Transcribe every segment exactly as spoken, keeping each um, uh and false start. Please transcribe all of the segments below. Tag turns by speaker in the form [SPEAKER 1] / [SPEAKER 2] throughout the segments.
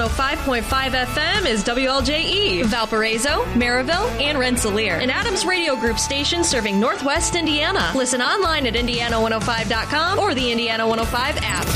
[SPEAKER 1] oh five point five F M is W L J E, Valparaiso, Maryville, and Rensselaer. An Adams Radio Group station serving Northwest Indiana. Listen online at indiana one oh five dot com or the Indiana one oh five app.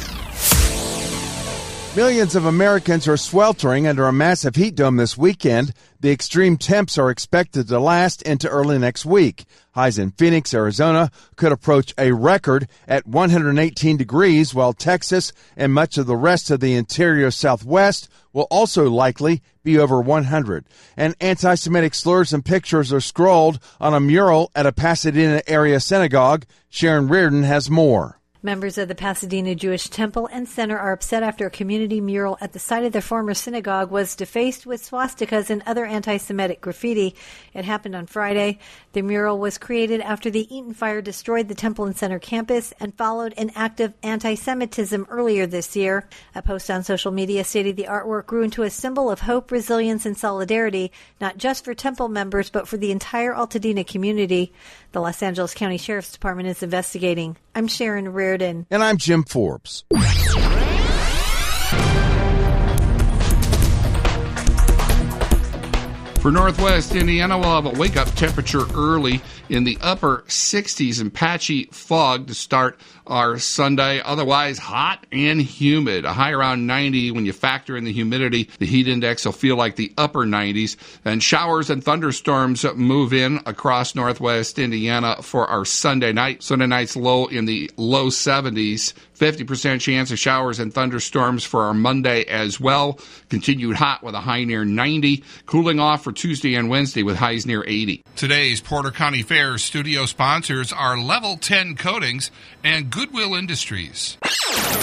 [SPEAKER 2] Millions of Americans are sweltering under a massive heat dome this weekend. The extreme temps are expected to last into early next week. Highs in Phoenix, Arizona could approach a record at one hundred eighteen degrees, while Texas and much of the rest of the interior Southwest will also likely be over one hundred. And anti-Semitic slurs and pictures are scrawled on a mural at a Pasadena area synagogue. Sharon Reardon has more.
[SPEAKER 3] Members of the Pasadena Jewish Temple and Center are upset after a community mural at the site of their former synagogue was defaced with swastikas and other anti-Semitic graffiti. It happened on Friday. The mural was created after the Eaton fire destroyed the Temple and Center campus and followed an act of anti-Semitism earlier this year. A post on social media stated the artwork grew into a symbol of hope, resilience, and solidarity, not just for Temple members, but for the entire Altadena community. The Los Angeles County Sheriff's Department is investigating. I'm Sharon Reardon.
[SPEAKER 2] And I'm Jim Forbes.
[SPEAKER 4] For Northwest Indiana, we'll have a wake-up temperature early in the upper sixties and patchy fog to start our Sunday. Otherwise, hot and humid. A high around ninety. When you factor in the humidity, the heat index will feel like the upper nineties. And showers and thunderstorms move in across Northwest Indiana for our Sunday night. Sunday night's low in the low seventies. fifty percent chance of showers and thunderstorms for our Monday as well. Continued hot with a high near ninety. Cooling off for Tuesday and Wednesday with highs near eighty. Today's Porter County Fair studio sponsors are Level ten Coatings and Goodwill Industries.